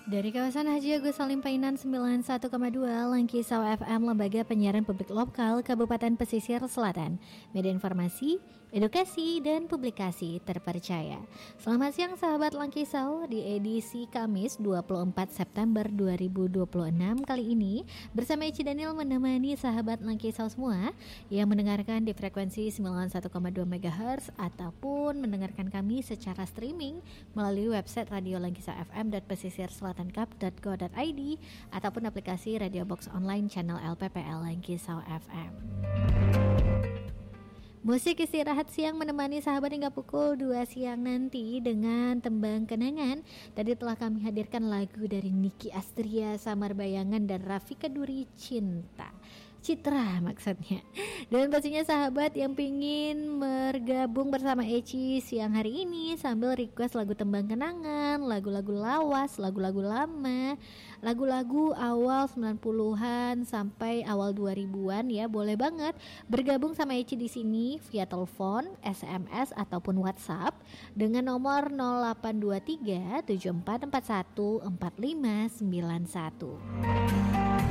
Dari kawasan Haji Agus Salim Painan 91,2 Langkisau FM, lembaga penyiaran publik lokal Kabupaten Pesisir Selatan. Media informasi, edukasi, dan publikasi terpercaya. Selamat siang sahabat Langkisau, di edisi Kamis 24 September 2026 kali ini bersama Ici Daniel menemani sahabat Langkisau semua yang mendengarkan di frekuensi 91,2 MHz ataupun mendengarkan kami secara streaming melalui website Radio Langkisau FM dan Pesisir Selatan.co.id ataupun aplikasi Radio Box Online channel LPPL Langkisau FM. Musik istirahat siang menemani sahabat hingga pukul 2 siang nanti dengan tembang kenangan. Tadi telah kami hadirkan lagu dari Niki Astria, Samar Bayangan, dan Rafika Duri, Citra maksudnya. Dan pastinya sahabat yang pingin bergabung bersama Eci siang hari ini sambil request lagu tembang kenangan, lagu-lagu lawas, lagu-lagu lama, lagu-lagu awal 90-an sampai awal 2000-an ya, boleh banget bergabung sama Eci di sini via telepon, SMS ataupun WhatsApp dengan nomor 0823 7441 4591.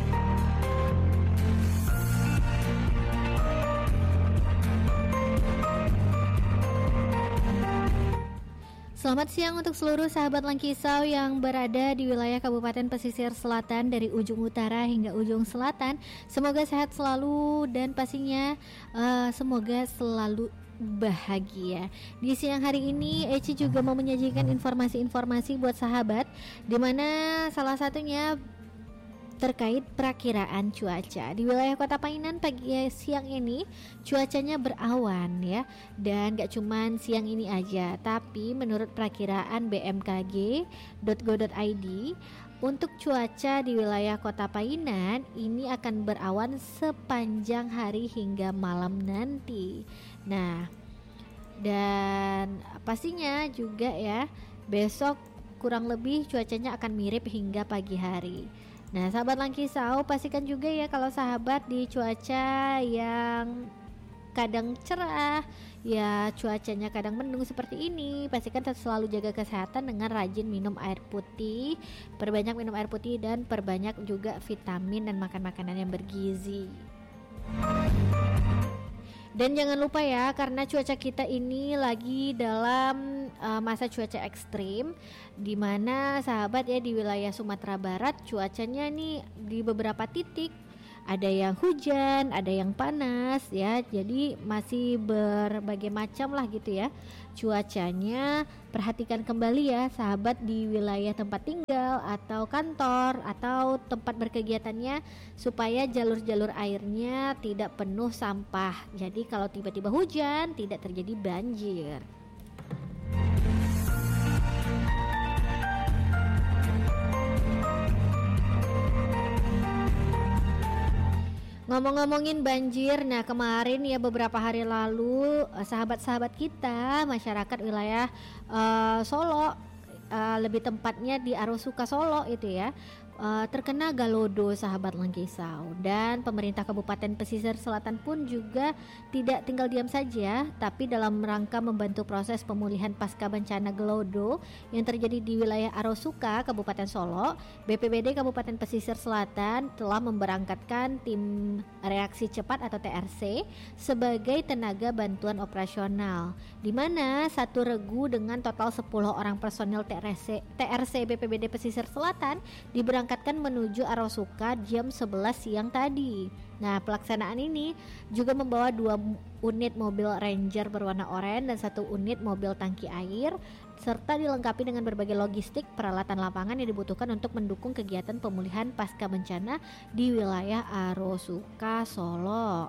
Selamat siang untuk seluruh sahabat Langkisau yang berada di wilayah Kabupaten Pesisir Selatan dari ujung utara hingga ujung selatan. Semoga sehat selalu dan pastinya semoga selalu bahagia. Di siang hari ini Eci juga mau menyajikan informasi-informasi buat sahabat, di mana salah satunya terkait perakiraan cuaca. Di wilayah Kota Painan pagi siang ini cuacanya berawan ya, dan gak cuman siang ini aja, tapi menurut perakiraan bmkg.go.id untuk cuaca di wilayah Kota Painan ini akan berawan sepanjang hari hingga malam nanti. Nah, dan pastinya juga ya besok kurang lebih cuacanya akan mirip hingga pagi hari. Nah, sahabat Langkisau, pastikan juga ya kalau sahabat di cuaca yang kadang cerah, ya cuacanya kadang mendung seperti ini, pastikan selalu jaga kesehatan dengan rajin minum air putih, perbanyak minum air putih dan perbanyak juga vitamin dan makan makanan yang bergizi. Dan jangan lupa ya, karena cuaca kita ini lagi dalam masa cuaca ekstrim, di mana sahabat ya di wilayah Sumatera Barat cuacanya nih di beberapa titik ada yang hujan, ada yang panas ya. Jadi masih berbagai macam lah gitu ya cuacanya. Perhatikan kembali ya sahabat di wilayah tempat tinggal atau kantor atau tempat berkegiatannya, supaya jalur-jalur airnya tidak penuh sampah. Jadi kalau tiba-tiba hujan tidak terjadi banjir. Ngomong-ngomongin banjir, nah kemarin ya beberapa hari lalu sahabat-sahabat kita masyarakat wilayah Solo, lebih tepatnya di Arosuka Solo itu ya, terkena galodo sahabat Langkisau. Dan pemerintah Kabupaten Pesisir Selatan pun juga tidak tinggal diam saja, tapi dalam rangka membantu proses pemulihan pasca bencana galodo yang terjadi di wilayah Arosuka Kabupaten Solo, BPBD Kabupaten Pesisir Selatan telah memberangkatkan tim reaksi cepat atau TRC sebagai tenaga bantuan operasional, di mana satu regu dengan total 10 orang personil TRC BPBD Pesisir Selatan diberangkatkan menuju Arosuka jam 11 siang tadi. Nah, pelaksanaan ini juga membawa 2 unit mobil Ranger berwarna oranye dan 1 unit mobil tangki air, serta dilengkapi dengan berbagai logistik peralatan lapangan yang dibutuhkan untuk mendukung kegiatan pemulihan pasca bencana di wilayah Arosuka Solo.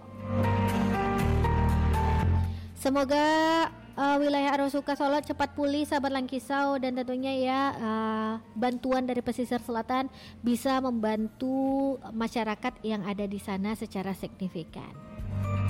Semoga wilayah Arosuka Solo cepat pulih sahabat Langkisau, dan tentunya ya bantuan dari pesisir selatan bisa membantu masyarakat yang ada di sana secara signifikan.